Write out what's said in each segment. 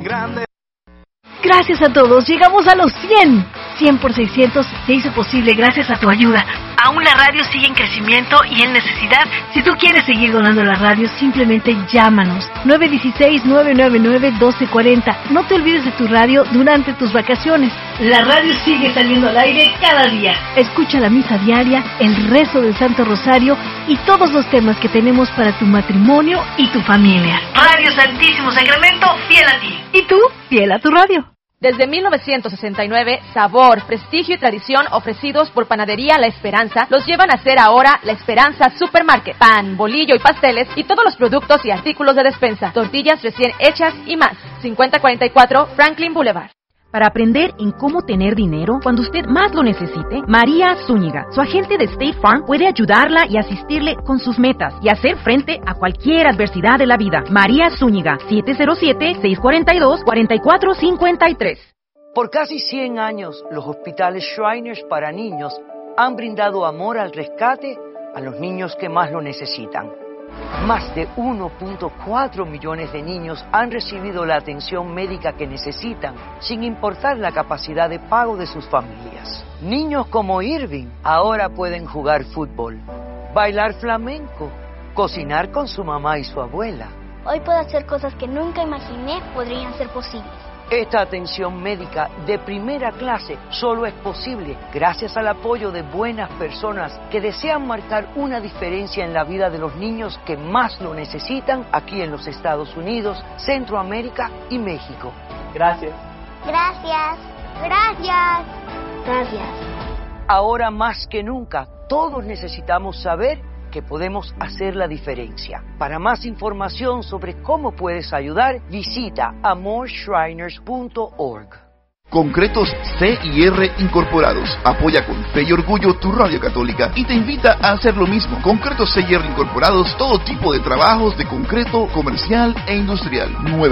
grande. Gracias a todos, llegamos a los 100. 100 por 600 se hizo posible gracias a tu ayuda. Aún la radio sigue en crecimiento y en necesidad. Si tú quieres seguir donando la radio, simplemente llámanos. 916-999-1240. No te olvides de tu radio durante tus vacaciones. La radio sigue saliendo al aire cada día. Escucha la misa diaria, el rezo del Santo Rosario y todos los temas que tenemos para tu matrimonio y tu familia. Radio Santísimo Sacramento, fiel a ti. ¿Y tú? Fiel a tu radio. Desde 1969, sabor, prestigio y tradición ofrecidos por Panadería La Esperanza los llevan a ser ahora La Esperanza Supermarket. Pan, bolillo y pasteles y todos los productos y artículos de despensa. Tortillas recién hechas y más. 5044 Franklin Boulevard. Para aprender en cómo tener dinero cuando usted más lo necesite, María Zúñiga, su agente de State Farm, puede ayudarla y asistirle con sus metas y hacer frente a cualquier adversidad de la vida. María Zúñiga, 707-642-4453. Por casi 100 años, los hospitales Shriners para niños han brindado amor al rescate a los niños que más lo necesitan. Más de 1.4 millones de niños han recibido la atención médica que necesitan, sin importar la capacidad de pago de sus familias. Niños como Irving ahora pueden jugar fútbol, bailar flamenco, cocinar con su mamá y su abuela. Hoy puedo hacer cosas que nunca imaginé podrían ser posibles. Esta atención médica de primera clase solo es posible gracias al apoyo de buenas personas que desean marcar una diferencia en la vida de los niños que más lo necesitan aquí en los Estados Unidos, Centroamérica y México. Gracias. Gracias. Gracias. Gracias. Ahora más que nunca, todos necesitamos saber que podemos hacer la diferencia. Para más información sobre cómo puedes ayudar, visita amorshriners.org. Concretos C&R Incorporados apoya con fe y orgullo tu radio católica y te invita a hacer lo mismo. Concretos C&R Incorporados, todo tipo de trabajos de concreto comercial e industrial.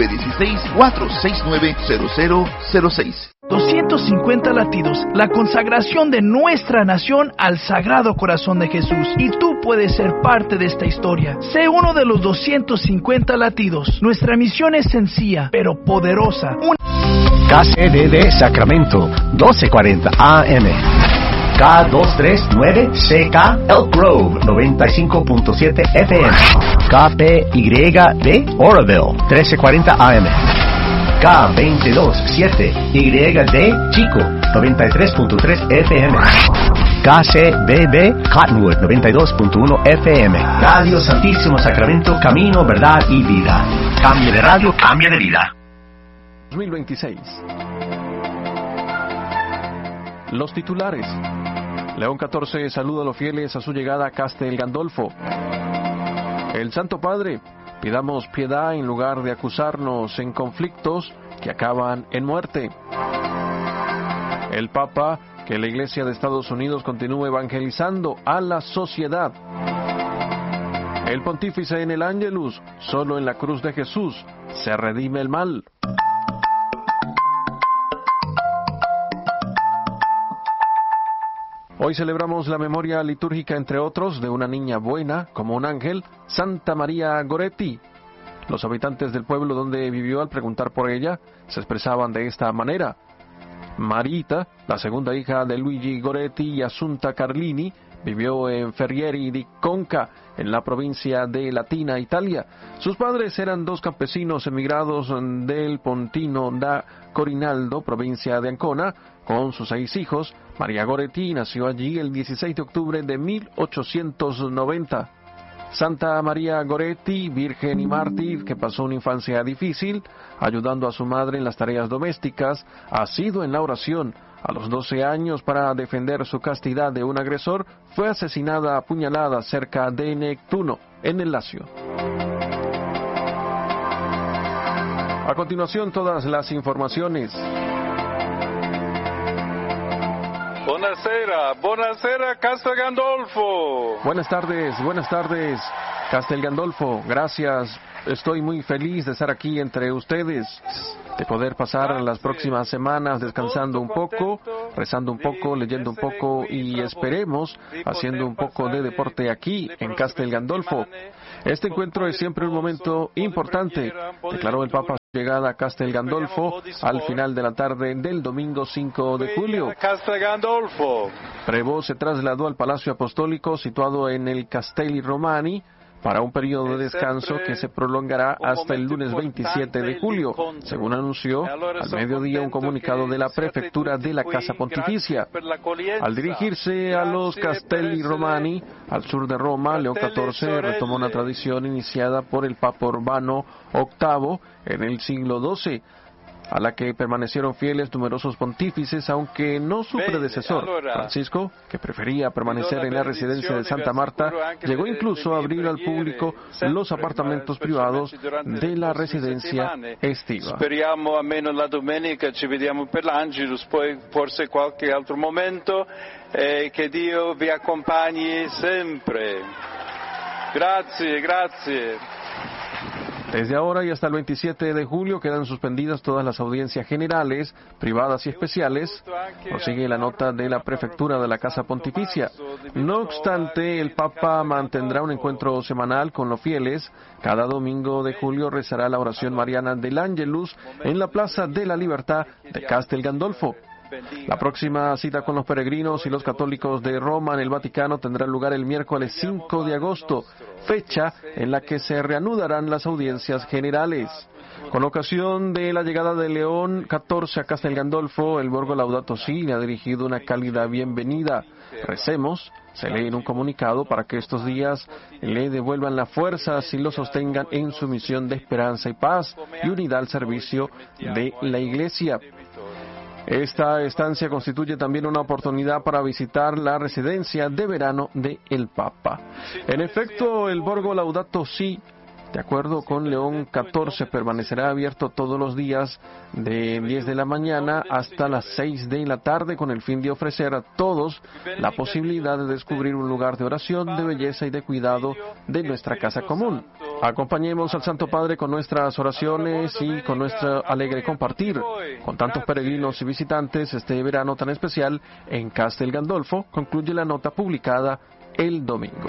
916-469-0006. 250 latidos, la consagración de nuestra nación al Sagrado Corazón de Jesús. Y tú puedes ser parte de esta historia. Sé uno de los 250 latidos. Nuestra misión es sencilla, pero poderosa. KCDD Sacramento, 1240 AM. K239CK Elk Grove, 95.7 FM. KPYD Oroville, 1340 AM. K227YD Chico, 93.3 FM. KCBB Cottonwood, 92.1 FM. Radio Santísimo Sacramento, camino, verdad y vida. Cambio de radio, cambio de vida. 2026. Los titulares. León 14 saluda a los fieles a su llegada a Castel Gandolfo. El Santo Padre: pidamos piedad en lugar de acusarnos en conflictos que acaban en muerte. El Papa: que la Iglesia de Estados Unidos continúe evangelizando a la sociedad. El Pontífice en el Ángelus: solo en la cruz de Jesús se redime el mal. Hoy celebramos la memoria litúrgica, entre otros, de una niña buena, como un ángel, Santa María Goretti. Los habitantes del pueblo donde vivió, al preguntar por ella, se expresaban de esta manera. Marita, la segunda hija de Luigi Goretti y Assunta Carlini, vivió en Ferrieri di Conca, en la provincia de Latina, Italia. Sus padres eran dos campesinos emigrados del Pontino da Corinaldo, provincia de Ancona, con sus 6 hijos. María Goretti nació allí el 16 de octubre de 1890. Santa María Goretti, virgen y mártir, que pasó una infancia difícil, ayudando a su madre en las tareas domésticas, asiduo en la oración. A los 12 años, para defender su castidad de un agresor, fue asesinada a puñaladas cerca de Nectuno, en el Lacio. A continuación, todas las informaciones. Buonasera, Castel Gandolfo. Buenas tardes, Castel Gandolfo. Gracias, estoy muy feliz de estar aquí entre ustedes, de poder pasar las próximas semanas descansando un poco, rezando un poco, leyendo un poco y esperemos haciendo un poco de deporte aquí en Castel Gandolfo. Este encuentro es siempre un momento importante, declaró el Papa llegada a Castel Gandolfo al final de la tarde del domingo 5 de julio. Prevost se trasladó al Palacio Apostólico situado en el Castelli Romani para un periodo de descanso que se prolongará hasta el lunes 27 de julio, según anunció al mediodía un comunicado de la Prefectura de la Casa Pontificia. Al dirigirse a los Castelli Romani, al sur de Roma, León XIV retomó una tradición iniciada por el Papa Urbano VIII en el siglo XII, a la que permanecieron fieles numerosos pontífices, aunque no su predecesor, Francisco, que prefería permanecer en la residencia de Santa Marta, llegó incluso a abrir al público los apartamentos privados de la residencia estiva. Speriamo almeno la domenica ci vediamo per l'Angelus, poi forse qualche altro momento, che Dio vi accompagni sempre. Grazie, grazie. Desde ahora y hasta el 27 de julio quedan suspendidas todas las audiencias generales, privadas y especiales, prosigue la nota de la Prefectura de la Casa Pontificia. No obstante, el Papa mantendrá un encuentro semanal con los fieles. Cada domingo de julio rezará la oración mariana del Ángelus en la Plaza de la Libertad de Castel Gandolfo. La próxima cita con los peregrinos y los católicos de Roma en el Vaticano tendrá lugar el miércoles 5 de agosto, fecha en la que se reanudarán las audiencias generales. Con ocasión de la llegada de León XIV a Castel Gandolfo, el Borgo Laudato Si le ha dirigido una cálida bienvenida. Recemos, se lee en un comunicado, para que estos días le devuelvan la fuerza y lo sostengan en su misión de esperanza y paz y unidad al servicio de la Iglesia. Esta estancia constituye también una oportunidad para visitar la residencia de verano del Papa. En efecto, el Borgo Laudato Si, de acuerdo con León XIV, permanecerá abierto todos los días de 10 de la mañana hasta las 6 de la tarde, con el fin de ofrecer a todos la posibilidad de descubrir un lugar de oración, de belleza y de cuidado de nuestra casa común. Acompañemos al Santo Padre con nuestras oraciones y con nuestro alegre compartir con tantos peregrinos y visitantes este verano tan especial en Castel Gandolfo, concluye la nota publicada el domingo.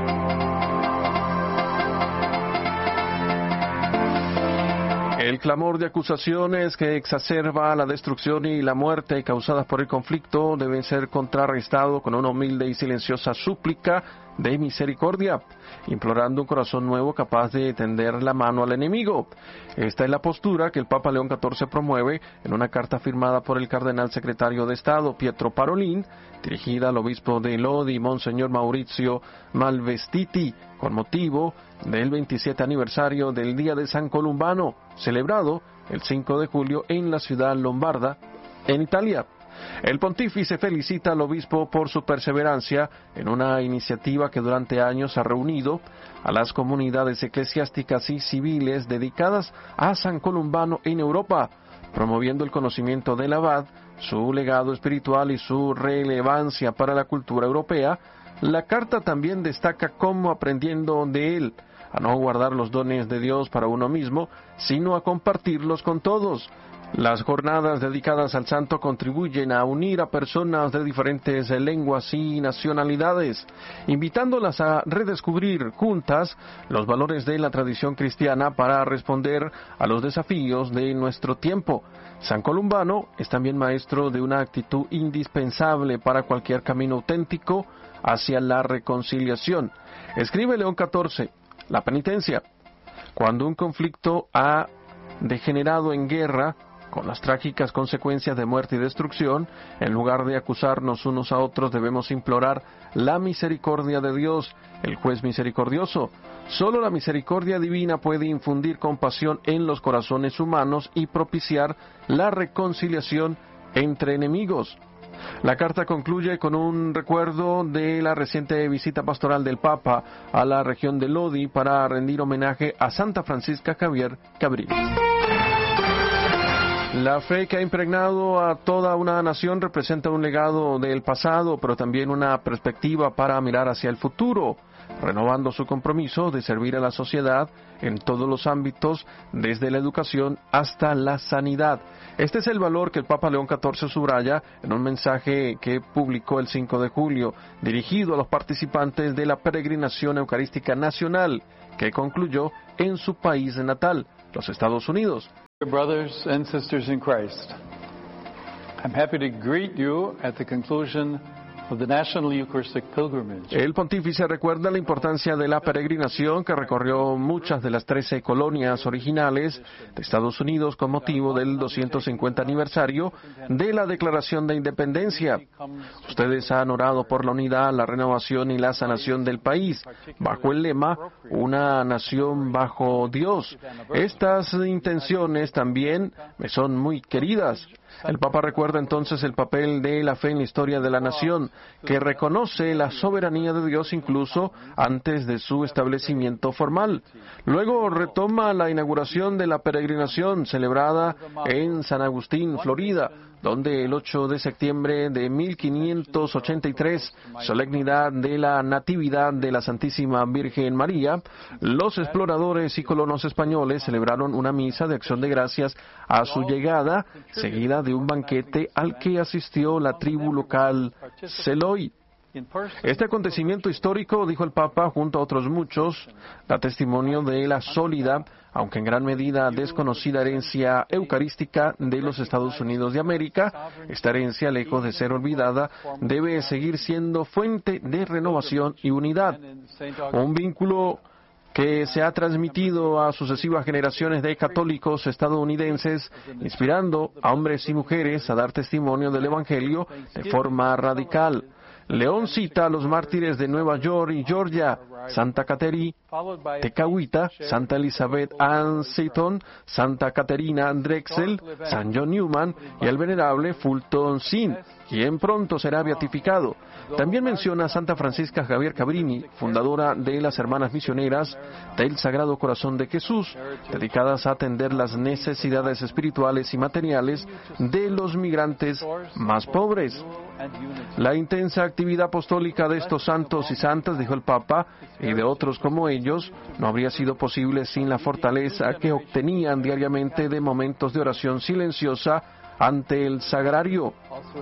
El clamor de acusaciones que exacerba la destrucción y la muerte causadas por el conflicto debe ser contrarrestado con una humilde y silenciosa súplica de misericordia, implorando un corazón nuevo capaz de tender la mano al enemigo. Esta es la postura que el Papa León XIV promueve en una carta firmada por el cardenal secretario de Estado Pietro Parolin, dirigida al obispo de Lodi, Monseñor Maurizio Malvestiti, con motivo del 27 aniversario del Día de San Columbano, celebrado el 5 de julio en la ciudad lombarda, en Italia. El pontífice felicita al obispo por su perseverancia en una iniciativa que durante años ha reunido a las comunidades eclesiásticas y civiles dedicadas a San Columbano en Europa, promoviendo el conocimiento del abad, su legado espiritual y su relevancia para la cultura europea. La carta también destaca cómo, aprendiendo de él a no guardar los dones de Dios para uno mismo, sino a compartirlos con todos. Las jornadas dedicadas al santo contribuyen a unir a personas de diferentes lenguas y nacionalidades, invitándolas a redescubrir juntas los valores de la tradición cristiana para responder a los desafíos de nuestro tiempo. San Columbano es también maestro de una actitud indispensable para cualquier camino auténtico hacia la reconciliación. Escribe León XIV, la penitencia. Cuando un conflicto ha degenerado en guerra, con las trágicas consecuencias de muerte y destrucción, en lugar de acusarnos unos a otros, debemos implorar la misericordia de Dios, el juez misericordioso. Solo la misericordia divina puede infundir compasión en los corazones humanos y propiciar la reconciliación entre enemigos. La carta concluye con un recuerdo de la reciente visita pastoral del Papa a la región de Lodi para rendir homenaje a Santa Francisca Javier Cabril. La fe que ha impregnado a toda una nación representa un legado del pasado, pero también una perspectiva para mirar hacia el futuro, renovando su compromiso de servir a la sociedad en todos los ámbitos, desde la educación hasta la sanidad. Este es el valor que el Papa León XIV subraya en un mensaje que publicó el 5 de julio, dirigido a los participantes de la peregrinación eucarística nacional, que concluyó en su país natal, los Estados Unidos. Brothers and sisters in Christ, I'm happy to greet you at the conclusion of the National Eucharistic Pilgrimage. El pontífice recuerda la importancia de la peregrinación que recorrió muchas de las 13 colonias originales de Estados Unidos con motivo del 250 aniversario de la Declaración de Independencia. Ustedes han orado por la unidad, la renovación y la sanación del país, bajo el lema Una nación bajo Dios. Estas intenciones también me son muy queridas. El Papa recuerda entonces el papel de la fe en la historia de la nación, que reconoce la soberanía de Dios incluso antes de su establecimiento formal. Luego retoma la inauguración de la peregrinación celebrada en San Agustín, Florida, donde el 8 de septiembre de 1583, solemnidad de la Natividad de la Santísima Virgen María, los exploradores y colonos españoles celebraron una misa de acción de gracias a su llegada, seguida de un banquete al que asistió la tribu local Seloy. Este acontecimiento histórico, dijo el Papa, junto a otros muchos, da testimonio de la sólida, aunque en gran medida desconocida herencia eucarística de los Estados Unidos de América. Esta herencia, lejos de ser olvidada, debe seguir siendo fuente de renovación y unidad. Un vínculo que se ha transmitido a sucesivas generaciones de católicos estadounidenses, inspirando a hombres y mujeres a dar testimonio del Evangelio de forma radical. León cita a los mártires de Nueva York y Georgia, Santa Cateri Tekakwitha, Santa Elizabeth Ann Seton, Santa Caterina Drexel, San John Newman y al venerable Fulton Sheen, quien pronto será beatificado. También menciona a Santa Francisca Javier Cabrini, fundadora de las Hermanas Misioneras del Sagrado Corazón de Jesús, dedicadas a atender las necesidades espirituales y materiales de los migrantes más pobres. La intensa actividad apostólica de estos santos y santas, dijo el Papa, y de otros como ellos, no habría sido posible sin la fortaleza que obtenían diariamente de momentos de oración silenciosa ante el sagrario.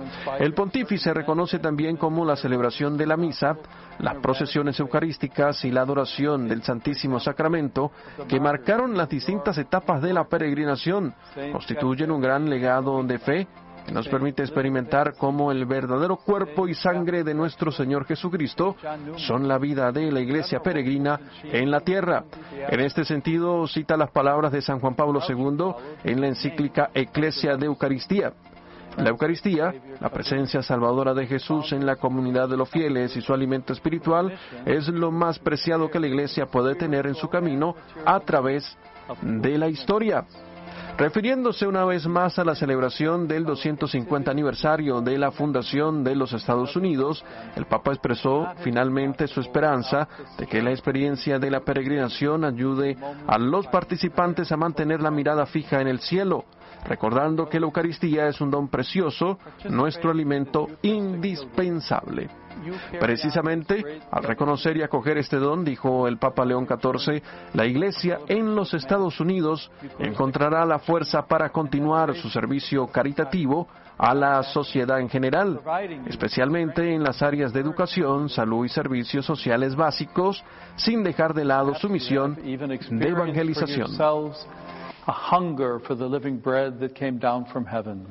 El pontífice reconoce también cómo la celebración de la misa, las procesiones eucarísticas y la adoración del Santísimo Sacramento, que marcaron las distintas etapas de la peregrinación, constituyen un gran legado de fe que nos permite experimentar cómo el verdadero cuerpo y sangre de nuestro Señor Jesucristo son la vida de la Iglesia peregrina en la tierra. En este sentido, cita las palabras de San Juan Pablo II en la encíclica Ecclesia de Eucaristía. La Eucaristía, la presencia salvadora de Jesús en la comunidad de los fieles y su alimento espiritual, es lo más preciado que la Iglesia puede tener en su camino a través de la historia. Refiriéndose una vez más a la celebración del 250 aniversario de la fundación de los Estados Unidos, el Papa expresó finalmente su esperanza de que la experiencia de la peregrinación ayude a los participantes a mantener la mirada fija en el cielo, recordando que la Eucaristía es un don precioso, nuestro alimento indispensable. Precisamente, al reconocer y acoger este don, dijo el Papa León XIV, la Iglesia en los Estados Unidos encontrará la fuerza para continuar su servicio caritativo a la sociedad en general, especialmente en las áreas de educación, salud y servicios sociales básicos, sin dejar de lado su misión de evangelización. A hunger for the living bread that came down from heaven.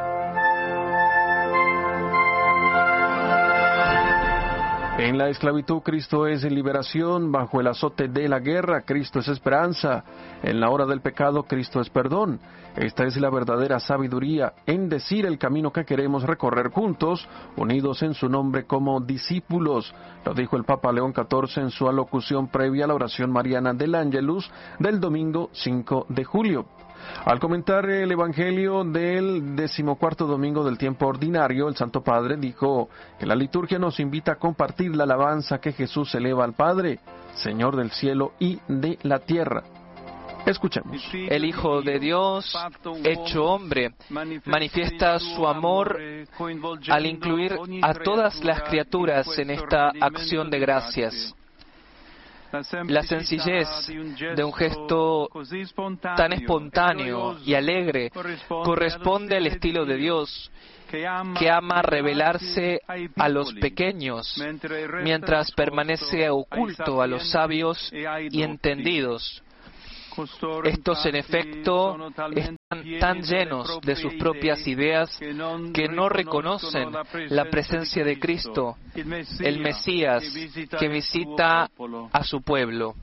En la esclavitud Cristo es liberación, bajo el azote de la guerra Cristo es esperanza, en la hora del pecado Cristo es perdón. Esta es la verdadera sabiduría en decir el camino que queremos recorrer juntos, unidos en su nombre como discípulos, lo dijo el Papa León XIV en su alocución previa a la oración mariana del Ángelus del domingo 5 de julio. Al comentar el Evangelio del 14º domingo del tiempo ordinario, el Santo Padre dijo que la liturgia nos invita a compartir la alabanza que Jesús eleva al Padre, Señor del cielo y de la tierra. Escuchemos. El Hijo de Dios, hecho hombre, manifiesta su amor al incluir a todas las criaturas en esta acción de gracias. La sencillez de un gesto tan espontáneo y alegre corresponde al estilo de Dios, que ama revelarse a los pequeños, mientras permanece oculto a los sabios y entendidos. Estos, en efecto, están tan llenos de sus propias ideas que no reconocen la presencia de Cristo, el Mesías, que visita a su pueblo.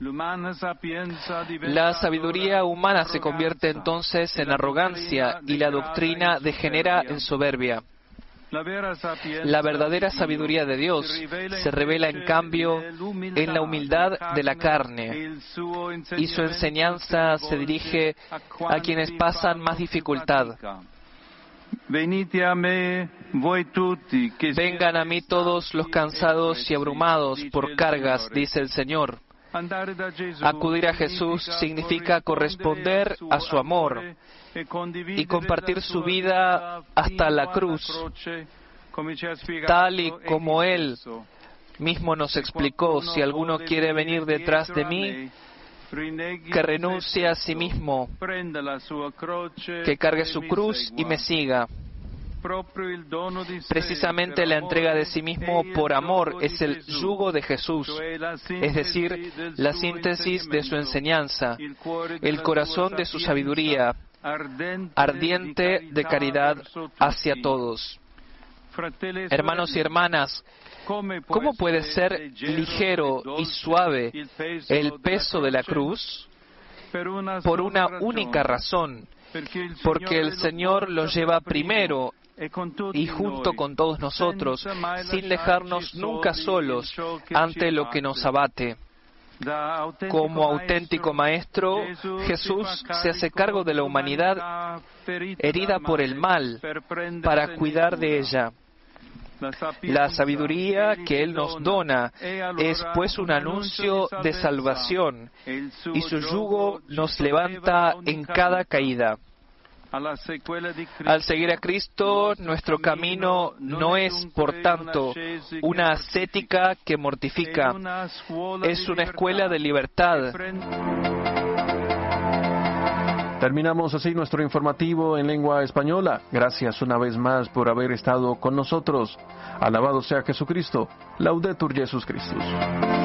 La sabiduría humana se convierte entonces en arrogancia y la doctrina degenera en soberbia. La verdadera sabiduría de Dios se revela, en cambio, en la humildad de la carne, y su enseñanza se dirige a quienes pasan más dificultad. Vengan a mí todos los cansados y abrumados por cargas, dice el Señor. Acudir a Jesús significa corresponder a su amor y compartir su vida hasta la cruz, tal y como Él mismo nos explicó: si alguno quiere venir detrás de mí, que renuncie a sí mismo, que cargue su cruz y me siga. Precisamente la entrega de sí mismo por amor es el yugo de Jesús, es decir, la síntesis de su enseñanza, el corazón de su sabiduría, ardiente de caridad hacia todos. Hermanos y hermanas, ¿cómo puede ser ligero y suave el peso de la cruz? Por una única razón, porque el Señor lo lleva primero y junto con todos nosotros, sin dejarnos nunca solos ante lo que nos abate. Como auténtico Maestro, Jesús se hace cargo de la humanidad herida por el mal para cuidar de ella. La sabiduría que Él nos dona es pues un anuncio de salvación, y su yugo nos levanta en cada caída. Al seguir a Cristo, nuestro camino no es, por tanto, una ascética que mortifica, es una escuela de libertad. Terminamos así nuestro informativo en lengua española. Gracias una vez más por haber estado con nosotros. Alabado sea Jesucristo. Laudetur Jesus Christus.